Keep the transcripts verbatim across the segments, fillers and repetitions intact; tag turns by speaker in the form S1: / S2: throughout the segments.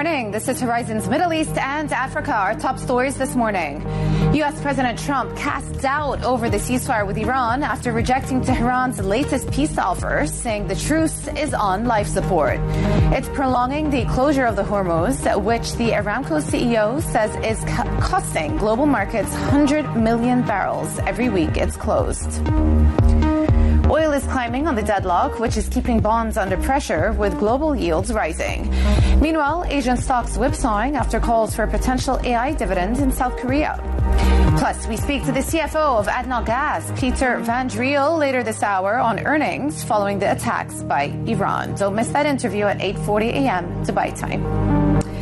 S1: morning. This is Horizon's Middle East and Africa. Our top stories this morning. U S President Trump cast doubt over the ceasefire with Iran after rejecting Tehran's latest peace offer, saying the truce is on life support. It's prolonging the closure of the Hormuz, which the Aramco C E O says is co- costing global markets one hundred million barrels every week it's closed. Oil is climbing on the deadlock, which is keeping bonds under pressure with global yields rising. Meanwhile, Asian stocks whipsawing after calls for a potential A I dividend in South Korea. Plus, we speak to the C F O of ADNOC Gas, Peter van Driel, later this hour on earnings following the attacks by Iran. Don't miss that interview at eight forty a.m. Dubai time.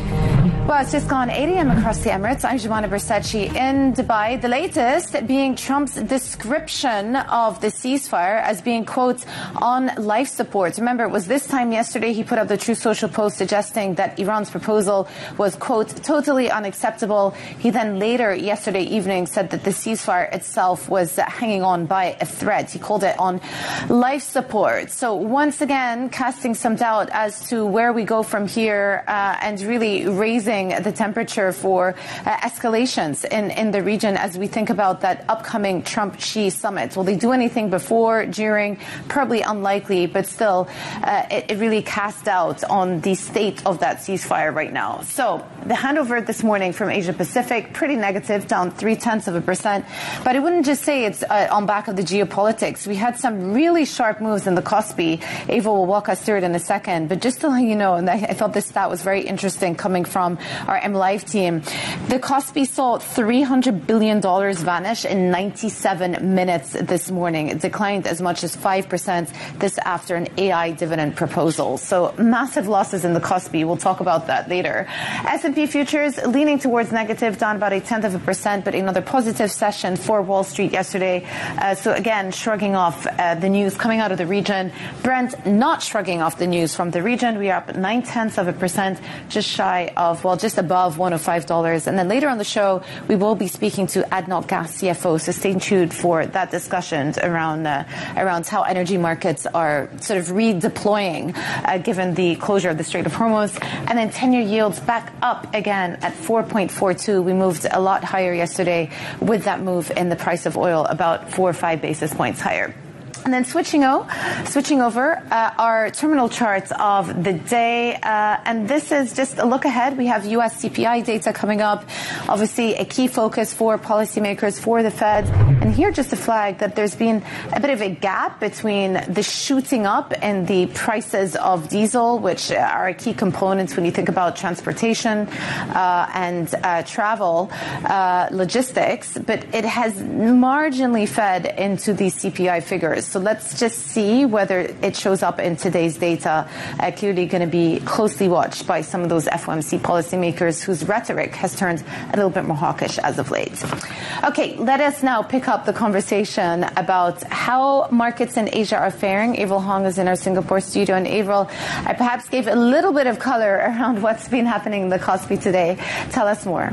S1: Well, it's just gone eight a.m. across the Emirates. I'm Jumana Bersachi in Dubai. The latest being Trump's description of the ceasefire as being, quote, on life support. Remember, it was this time yesterday he put up the Truth Social post suggesting that Iran's proposal was, quote, totally unacceptable. He then later yesterday evening said that the ceasefire itself was hanging on by a thread. He called it on life support. So once again, casting some doubt as to where we go from here uh, and really raising the temperature for uh, escalations in, in the region as we think about that upcoming Trump-Xi summit. Will they do anything before, during? Probably unlikely, but still, uh, it, it really casts doubt on the state of that ceasefire right now. So the handover this morning from Asia Pacific, pretty negative, down three-tenths of a percent. But I wouldn't just say it's uh, on back of the geopolitics. We had some really sharp moves in the Kospi. Ava will walk us through it in a second. But just to let you know, and I, I thought this stat was very interesting coming from our M Live team. The Kospi saw three hundred billion dollars vanish in ninety-seven minutes this morning. It declined as much as five percent this after an A I dividend proposal. So massive losses in the Kospi. We'll talk about that later. S and P futures leaning towards negative, down about a tenth of a percent, but another positive session for Wall Street yesterday. Uh, so again, shrugging off uh, the news coming out of the region. Brent not shrugging off the news from the region. We are up nine tenths of a percent, just shy of, well, just above one hundred five dollars. And then later on the show, we will be speaking to ADNOC Gas C F O. So stay tuned for that discussion around uh, around how energy markets are sort of redeploying uh, given the closure of the Strait of Hormuz. And then ten-year yields back up again at four point four two. We moved a lot higher yesterday with that move in the price of oil, about four or five basis points higher. And then switching, o- switching over, uh, our terminal charts of the day. Uh, and this is just a look ahead. We have U S C P I data coming up. Obviously, a key focus for policymakers, for the Fed. And here just to flag that there's been a bit of a gap between the shooting up in the prices of diesel, which are key components when you think about transportation uh, and uh, travel, uh, logistics. But it has marginally fed into the C P I figures. So let's just see whether it shows up in today's data. Uh, clearly going to be closely watched by some of those F O M C policymakers whose rhetoric has turned a little bit more hawkish as of late. Okay, let us now pick up the conversation about how markets in Asia are faring. Avril Hong is in our Singapore studio. And Avril, I perhaps gave a little bit of color around what's been happening in the Kospi today. Tell us more.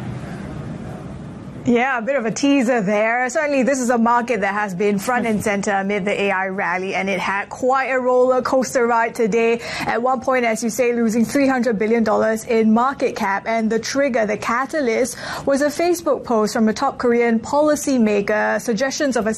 S2: Yeah, a bit of a teaser there. Certainly, this is a market that has been front and center amid the A I rally, and it had quite a roller coaster ride today. At one point, as you say, losing three hundred billion dollars in market cap, and the trigger, the catalyst, was a Facebook post from a top Korean policymaker, suggestions of a